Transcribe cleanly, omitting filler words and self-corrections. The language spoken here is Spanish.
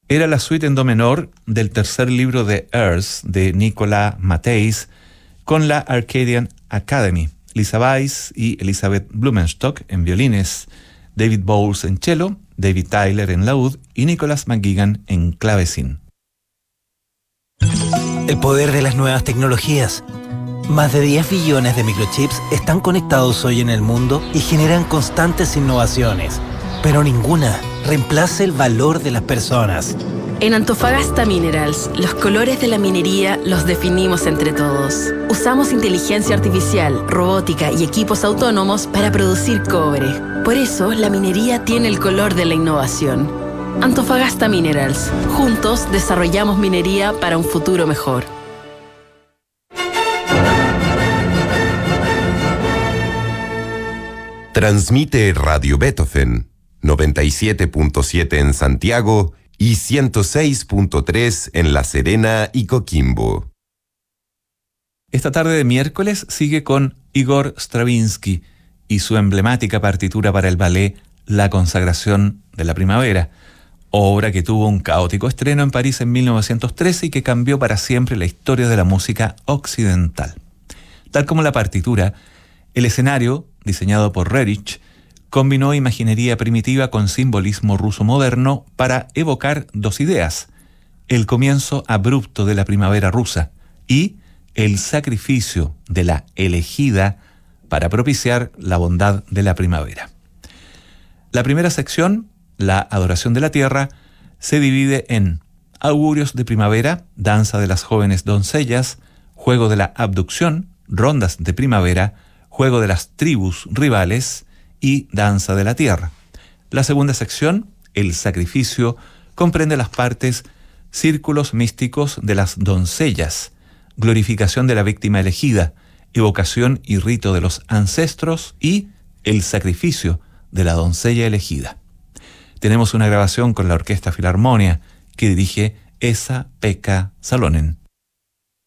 Era la suite en do menor del tercer libro de Earth de Nicolas Matheis con la Arcadian Academy. Lisa Weiss y Elizabeth Blumenstock en violines, David Bowles en cello, David Tyler en laúd y Nicholas McGuigan en clavecín. El poder de las nuevas tecnologías. Más de 10 billones de microchips están conectados hoy en el mundo y generan constantes innovaciones, pero ninguna reemplaza el valor de las personas. En Antofagasta Minerals, los colores de la minería los definimos entre todos. Usamos inteligencia artificial, robótica y equipos autónomos para producir cobre. Por eso, la minería tiene el color de la innovación. Antofagasta Minerals. Juntos desarrollamos minería para un futuro mejor. Transmite Radio Beethoven, 97.7 en Santiago y 106.3 en La Serena y Coquimbo. Esta tarde de miércoles sigue con Igor Stravinsky y su emblemática partitura para el ballet La Consagración de la Primavera, obra que tuvo un caótico estreno en París en 1913 y que cambió para siempre la historia de la música occidental. Tal como la partitura, el escenario, diseñado por Rerich, combinó imaginería primitiva con simbolismo ruso moderno para evocar dos ideas: el comienzo abrupto de la primavera rusa y el sacrificio de la elegida para propiciar la bondad de la primavera. La primera sección, la adoración de la tierra, se divide en augurios de primavera, danza de las jóvenes doncellas, juego de la abducción, rondas de primavera, juego de las tribus rivales y danza de la tierra. La segunda sección, el sacrificio, comprende las partes círculos místicos de las doncellas, glorificación de la víctima elegida, evocación y rito de los ancestros y el sacrificio de la doncella elegida. Tenemos una grabación con la Orquesta Filarmonia que dirige Esa-Pekka Salonen.